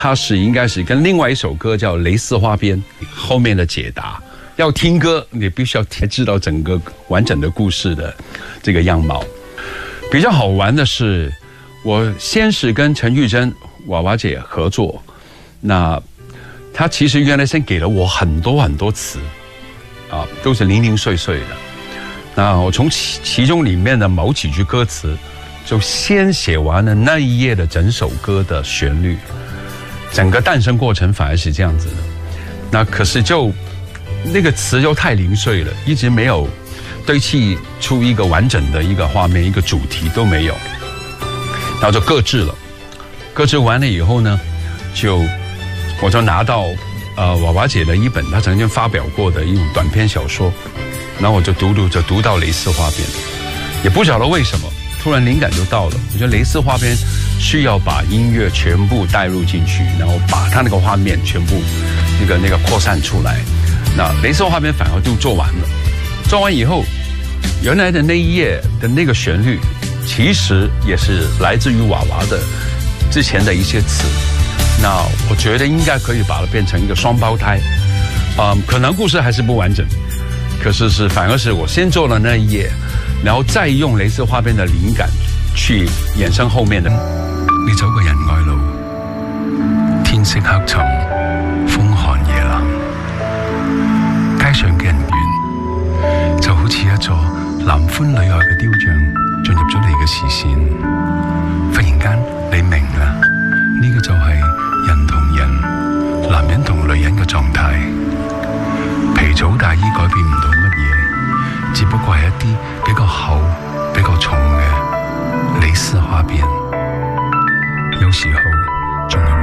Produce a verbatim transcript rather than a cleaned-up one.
它是应该是跟另外一首歌叫《蕾丝花边》后面的解答。要听歌，你必须要知道整个完整的故事的这个样貌。比较好玩的是，我先是跟陈玉珍娃娃姐合作，那她其实原来先给了我很多很多词，啊，都是零零碎碎的。那我从其其中里面的某几句歌词，就先写完了那一页的整首歌的旋律。整个诞生过程反而是这样子的，那可是就那个词又太零碎了，一直没有堆砌出一个完整的一个画面，一个主题都没有，然后就搁置了。搁置完了以后呢，就我就拿到呃娃娃姐的一本她曾经发表过的一种短篇小说，然后我就读读就读到蕾丝花边，也不晓得为什么突然灵感就到了，我觉得蕾丝花边需要把音乐全部带入进去，然后把它那个画面全部那个那个扩散出来。那蕾丝花边反而都做完了，做完以后，原来的那一页的那个旋律，其实也是来自于娃娃的之前的一些词。那我觉得应该可以把它变成一个双胞胎，嗯，可能故事还是不完整，可是是反而是我先做了那一页，然後再用蕾絲花邊的靈感去衍生後面的。 你走過仁愛路，天色黑沉，風寒夜冷，街上嘅人緣就好似一座男歡女愛嘅雕像進入咗你嘅視線。忽然間你明啦，呢、這個就係人同人、男人同女人嘅狀態。皮草大衣改變唔到乜嘢，只不過係一啲比較厚、比較重嘅蕾絲花邊。有時候仲有